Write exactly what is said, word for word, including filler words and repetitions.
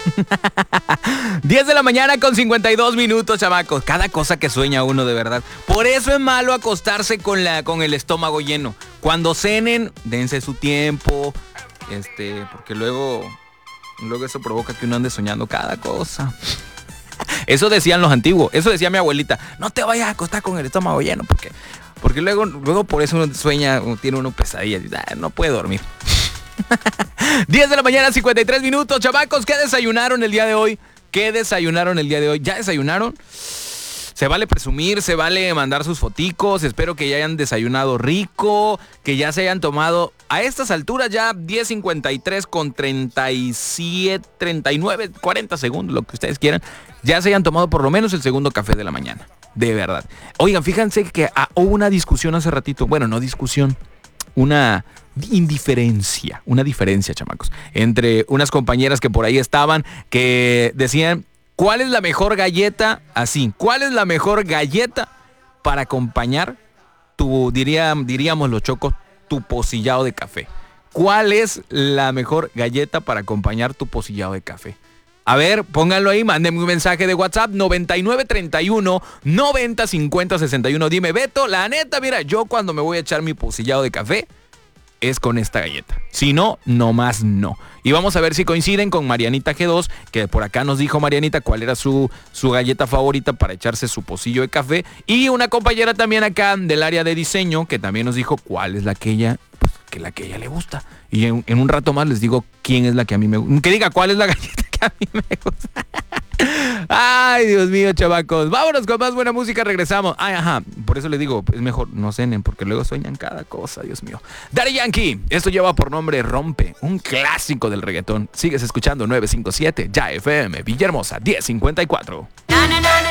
diez de la mañana con cincuenta y dos minutos, chamacos. Cada cosa que sueña uno, de verdad. Por eso es malo acostarse con, la, con el estómago lleno. Cuando cenen, dense su tiempo. Este, porque luego, luego eso provoca que uno ande soñando cada cosa. Eso decían los antiguos. Eso decía mi abuelita. No te vayas a acostar con el estómago lleno. Porque, porque luego, luego por eso uno sueña, tiene uno pesadillas. Ah, no puede dormir. diez de la mañana, cincuenta y tres minutos, chamacos. ¿Qué desayunaron el día de hoy? ¿Qué desayunaron el día de hoy? ¿Ya desayunaron? Se vale presumir, se vale mandar sus foticos. Espero que ya hayan desayunado rico, que ya se hayan tomado a estas alturas ya diez cincuenta y tres con treinta y siete, treinta y nueve, cuarenta segundos, lo que ustedes quieran. Ya se hayan tomado por lo menos el segundo café de la mañana. De verdad. Oigan, fíjense que ah, hubo una discusión hace ratito. Bueno, no discusión. Una indiferencia, una diferencia, chamacos, entre unas compañeras que por ahí estaban, que decían, ¿cuál es la mejor galleta? Así, ¿cuál es la mejor galleta para acompañar tu, diría, diríamos los chocos, tu pocillado de café? ¿Cuál es la mejor galleta para acompañar tu pocillado de café? A ver, pónganlo ahí, mándenme un mensaje de WhatsApp noventa y nueve treinta y uno noventa cincuenta sesenta y uno. Dime, Beto, la neta, mira, yo cuando me voy a echar mi pocillado de café es con esta galleta. Si no, nomás no. Y vamos a ver si coinciden con Marianita G dos, que por acá nos dijo Marianita cuál era su, su galleta favorita para echarse su pocillo de café. Y una compañera también acá del área de diseño que también nos dijo cuál es la que ella, pues, que la que ella le gusta. Y en, en un rato más les digo quién es la que a mí me gusta. Que diga cuál es la galleta que a mí me gusta. Ay, Dios mío, chavacos. Vámonos con más buena música, regresamos. Ay, ajá, por eso les digo, es mejor no cenen, porque luego sueñan cada cosa, Dios mío. Daddy Yankee, esto lleva por nombre Rompe, un clásico del reggaetón. Sigues escuchando nueve cinco siete, Ya F M, Villahermosa, diez cincuenta y cuatro. Na, na, na,